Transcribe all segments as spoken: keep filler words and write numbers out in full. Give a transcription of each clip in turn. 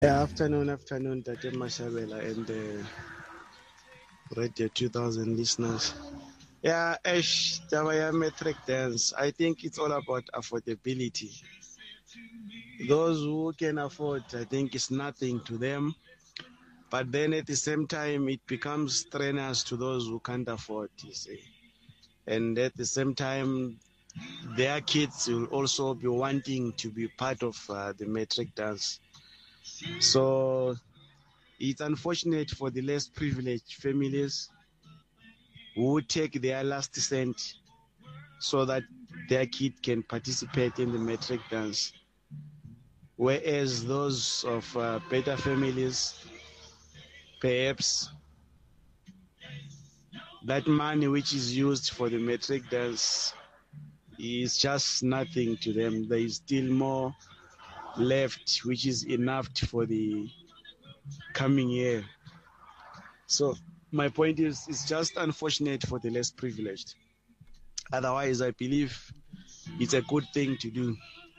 Yeah, afternoon, afternoon, Tate Mashabela and the Radio two thousand listeners. Yeah, Ash, Tawaya Metric Dance. I think it's all about affordability. Those who can afford, I think it's nothing to them. But then at the same time, it becomes strenuous to those who can't afford, you see. And at the same time, their kids will also be wanting to be part of uh, the metric dance. So it's unfortunate for the less privileged families who take their last cent so that their kid can participate in the metric dance. Whereas those of uh, better families, perhaps that money which is used for the metric dance is just nothing to them. There is still more left, which is enough for the coming year. So my point is, it's just unfortunate for the less privileged. Otherwise, I believe it's a good thing to do.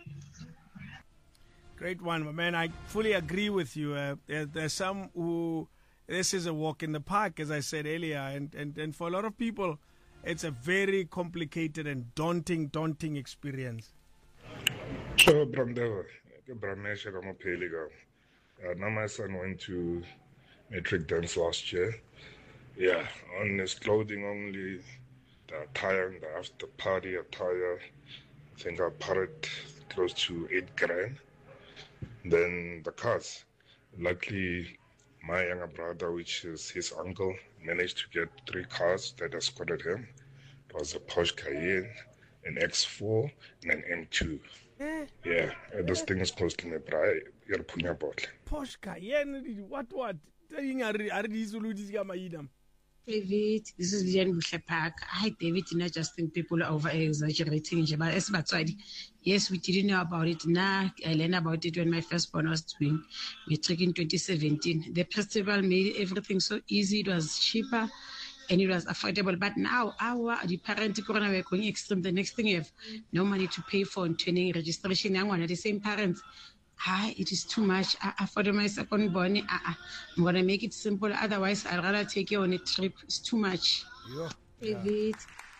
Great one, my man. I fully agree with you. Uh, there, there's some who, this is a walk in the park, as I said earlier, and, and, and for a lot of people, it's a very complicated and daunting, daunting experience. So, Bramdewa, Bramesha Ramapeliga. Now my son went to metric dance last year. Yeah, on his clothing only, the attire and the after party attire, I think I paid close to eight grand. Then the cars, luckily my younger brother, which is his uncle, managed to get three cars that escorted him. It was a Porsche Cayenne, an X four, and an M two. Eh? Yeah, uh, this thing is costing me bright. You're putting a bottle. Porsche Cayenne, what, what? David, this is Vivian Bushle Park. Hi, David. I just think people are over exaggerating. But yes, we didn't know about it. Now I learned about it when my firstborn was doing metric in twenty seventeen. The festival made everything so easy. It was cheaper and it was affordable. But now our the parent corona were going extreme. The next thing you have no money to pay for and training registration. Young one, the same parents. Hi, it is too much. Uh, for my second born, uh, uh, I'm going to make it simple. Otherwise, I'd rather take you on a trip. It's too much. Yeah. David.